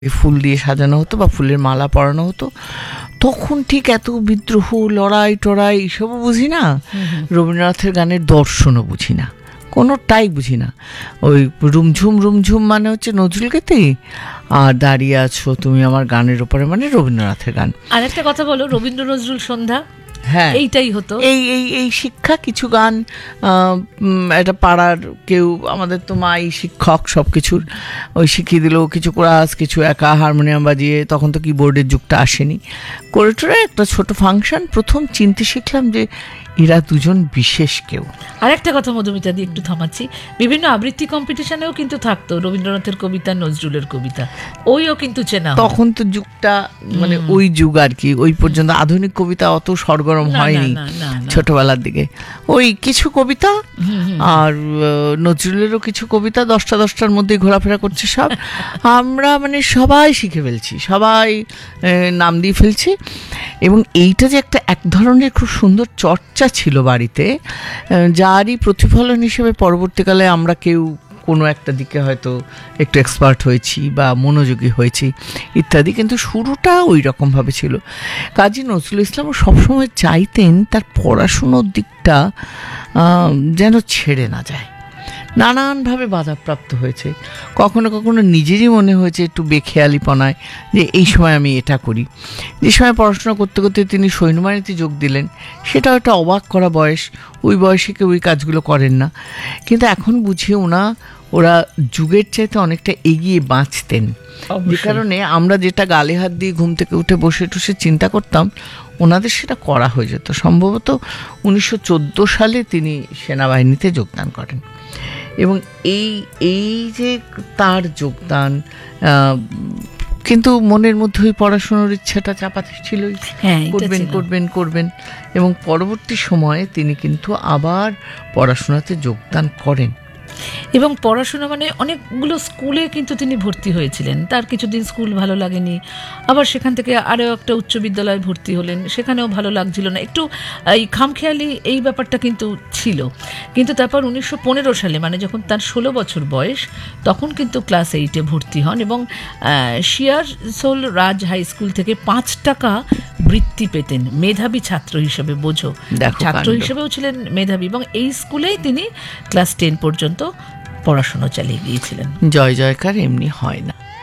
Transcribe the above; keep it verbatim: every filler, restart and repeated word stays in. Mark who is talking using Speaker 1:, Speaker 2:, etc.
Speaker 1: ফুল দিয়ে সাজানো হতো বা ফুলের মালা পরানো হতো, তখন ঠিক এত বিদ্রোহ, লড়াই টড়াই এসবও বুঝি না, রবীন্দ্রনাথের গানের দর্শনও বুঝি না, কোনোটাই বুঝি না। ওই রুমঝুম রুমঝুম মানে হচ্ছে নজরুলগীতি, আর দাঁড়িয়ে আছো তুমি আমার গানের ওপরে মানে রবীন্দ্রনাথের গান।
Speaker 2: আর একটা কথা বলো, রবীন্দ্র নজরুল সন্ধ্যা,
Speaker 1: হ্যাঁ
Speaker 2: এইটাই হতো।
Speaker 1: এই এই এই শিক্ষা কিছু গান, একটা পাড়ার কেউ, আমাদের তো মাই শিক্ষক সব কিছুর, ওই শিখিয়ে দিল কিছু কোরাস, কিছু একা হারমোনিয়াম বাজিয়ে, তখন তো কিবোর্ডের যুগটা আসেনি, করে টোরে একটা ছোট ফাংশন। প্রথম চিনতে শিখলাম যে এরা দুজন বিশেষ কেউ।
Speaker 2: আর একটা কথা মধুমিতা দিয়ে একটু থামাচ্ছি, বিভিন্ন আবৃত্তি কম্পিটিশনেও কিন্তু থাকতো রবীন্দ্রনাথের কবিতা, নজরুলের কবিতা, ওইও কিন্তু চেনা।
Speaker 1: তখন তো যুগটা মানে ওই যুগ আর কি, ওই পর্যন্ত আধুনিক কবিতা অত সরগরম হয়নি ছোটবেলার দিকে। ওই কিছু কবিতা আর নজরুলেরও কিছু কবিতা দশটা দশটার মধ্যেই ঘোরাফেরা করছে সব। আমরা মানে সবাই শিখে ফেলছি, সবাই নাম দিয়ে ফেলছি। এবং এইটা যে একটা এক ধরনের খুব সুন্দর চর্চা ছিল বাড়িতে, যারই প্রতিফলন হিসেবে পরবর্তীকালে আমরা কেউ কোনো একটা দিকে হয়তো একটু এক্সপার্ট হয়েছি বা মনোযোগী হয়েছি ইত্যাদি, কিন্তু শুরুটা ওই রকমভাবে ছিল। কাজী নজরুল ইসলামও সবসময় চাইতেন তার পড়াশুনোর দিকটা যেন ছেড়ে না যায়। নানানভাবে বাধাপ্রাপ্ত হয়েছে, কখনো কখনো নিজেরই মনে হয়েছে একটু বেখেয়ালিপনায় যে এই সময় আমি এটা করি। যে সময় পড়াশোনা করতে করতে তিনি সৈন্যবাহিনীতে যোগ দিলেন, সেটাও একটা অবাক করা বয়স, ওই বয়সে কেউ ওই কাজগুলো করেন না। কিন্তু এখন বুঝি ওনা ওরা যুগের চাইতে অনেকটা এগিয়ে বাঁচতেন, যে কারণে আমরা যেটা গালে হাত দিয়ে ঘুম থেকে উঠে বসে টসে চিন্তা করতাম, ওনাদের সেটা করা হয়ে যেত। সম্ভবত উনিশশো চোদ্দো সালে তিনি সেনাবাহিনীতে যোগদান করেন, এবং এই এই যে তার যোগদান, কিন্তু মনের মধ্যে ওই পড়াশোনার ইচ্ছাটা চাপা ছিলই, করবেন করবেন করবেন। এবং পরবর্তী সময়ে তিনি কিন্তু আবার পড়াশোনাতে যোগদান করেন।
Speaker 2: এবং পড়াশোনা মানে অনেকগুলো স্কুলে কিন্তু তিনি ভর্তি হয়েছিলেন। তার কিছুদিন স্কুল ভালো লাগেনি, আবার সেখান থেকে আরও একটা উচ্চ বিদ্যালয়ে ভর্তি হলেন, সেখানেও ভালো লাগছিল না, একটু এই খামখেয়ালি এই ব্যাপারটা কিন্তু ছিল। কিন্তু তারপর উনিশশো পনেরো সালে, মানে যখন তার ষোলো বছর বয়স, তখন কিন্তু ক্লাস এইটে ভর্তি হন এবং শিয়ারসোল রাজ হাই স্কুল থেকে পাঁচ টাকা বৃত্তি পেতেন মেধাবী ছাত্র হিসেবে। বোঝো, ছাত্র হিসেবেও ছিলেন মেধাবী, এবং এই স্কুলেই তিনি ক্লাস টেন পর্যন্ত পড়াশোনা চালিয়ে গিয়েছিলেন।
Speaker 1: জয় জয়কার এমনি হয় না।